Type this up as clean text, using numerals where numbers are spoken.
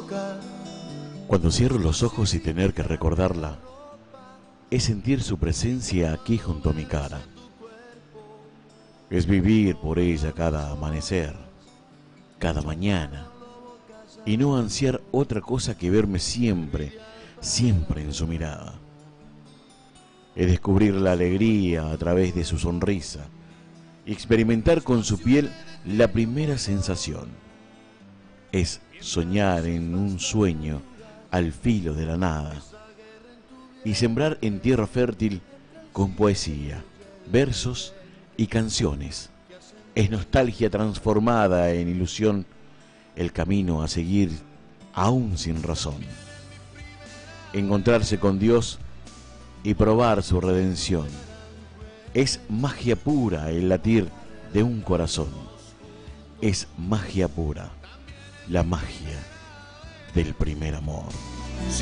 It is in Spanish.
Cuando cierro los ojos y tener que recordarla, es sentir su presencia aquí junto a mi cara. Es vivir por ella cada amanecer, cada mañana, y no ansiar otra cosa que verme siempre, siempre en su mirada. Es descubrir la alegría a través de su sonrisa y experimentar con su piel la primera sensación. Es soñar en un sueño al filo de la nada y sembrar en tierra fértil con poesía, versos y canciones. Es nostalgia transformada en ilusión, el camino a seguir aún sin razón. Encontrarse con Dios y probar su redención. Es magia pura el latir de un corazón. Es magia pura, la magia del primer amor.